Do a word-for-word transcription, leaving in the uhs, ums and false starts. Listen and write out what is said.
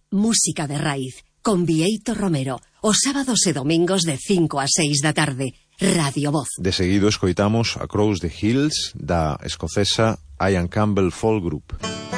Música de raíz, con Bieito Romero, os sábados e domingos de cinco a seis da tarde, Radio Voz. De seguido escoitamos Across the Hills da escocesa Ian Campbell Folk Group.